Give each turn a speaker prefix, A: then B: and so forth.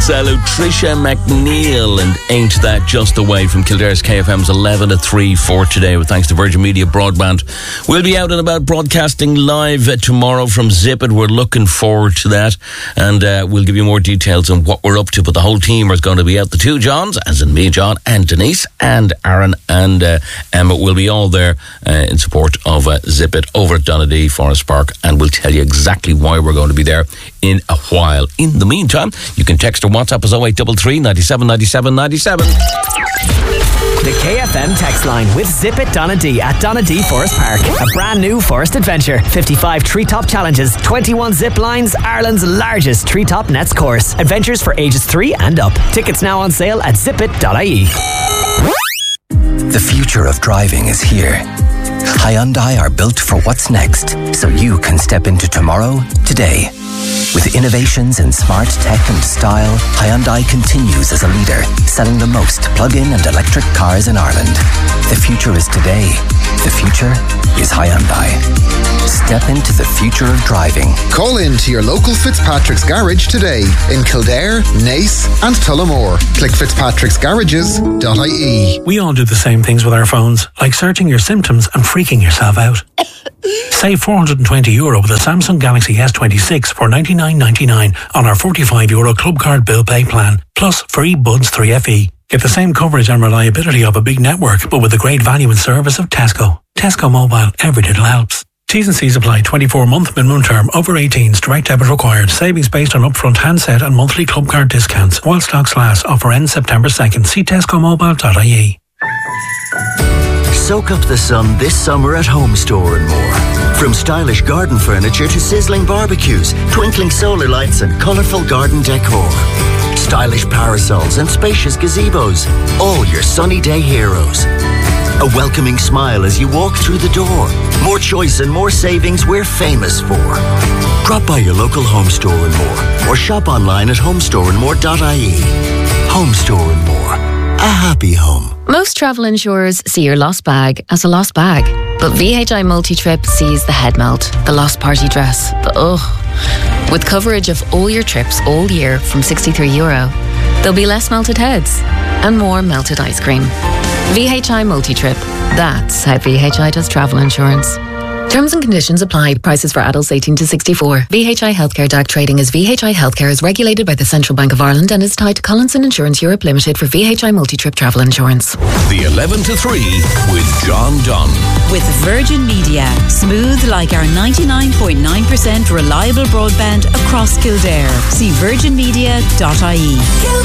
A: Salute Trisha McNeil and Ain't That Just the Way from Kildare's KFM's 11 to 3 for today, with thanks to Virgin Media Broadband. We'll be out and about broadcasting live tomorrow from Zip It. We're looking forward to that, and we'll give you more details on what we're up to. But the whole team is going to be out. The two Johns, as in me, John, and Denise, and Aaron and Emma will be all there in support of Zip It over at Donadea Forest Park, and we'll tell you exactly why we're going to be there in a while. In the meantime, you can text or WhatsApp us 0833 97 97 97.
B: The KFM text line with Zip It Donadea at Donadea Forest Park. A brand new forest adventure. 55 treetop challenges, 21 zip lines, Ireland's largest treetop nets course. Adventures for ages 3 and up. Tickets now on sale at zipit.ie.
C: The future of driving is here. Hyundai are built for what's next, so you can step into tomorrow, today. With innovations in smart tech and style, Hyundai continues as a leader, selling the most plug-in and electric cars in Ireland. The future is today. The future is Hyundai. Step into the future of driving.
D: Call in to your local Fitzpatrick's Garage today in Kildare, Naas and Tullamore. Click fitzpatricksgarages.ie.
E: We all do the same things with our phones, like searching your symptoms and freaking yourself out. Save €420 with a Samsung Galaxy S26 for $99.99 on our €45 Club Card Bill Pay plan, plus free Buds 3FE. Get the same coverage and reliability of a big network, but with the great value and service of Tesco. Tesco Mobile, every little helps. T's and C's apply. 24-month minimum term. Over 18s. Direct debit required. Savings based on upfront handset and monthly club card discounts. While stocks last. Offer ends September 2nd. See tescomobile.ie.
F: Soak up the sun this summer at Home Store and more. From stylish garden furniture to sizzling barbecues, twinkling solar lights and colourful garden decor. Stylish parasols and spacious gazebos. All your sunny day heroes. A welcoming smile as you walk through the door. More choice and more savings we're famous for. Drop by your local Home Store and more, or shop online at homestoreandmore.ie. Home Store and More. A happy home.
G: Most travel insurers see your lost bag as a lost bag. But VHI Multi-Trip sees the head melt, the lost party dress, the ugh. With coverage of all your trips all year from €63, there'll be less melted heads and more melted ice cream. VHI Multi-Trip. That's how VHI does travel insurance. Terms and conditions apply. Prices for adults 18 to 64. VHI Healthcare DAC trading as VHI Healthcare is regulated by the Central Bank of Ireland and is tied to Collinson Insurance Europe Limited for VHI Multi-Trip travel insurance.
A: The 11 to 3 with John Dunn.
H: With Virgin Media. Smooth like our 99.9% reliable broadband across Kildare. See virginmedia.ie.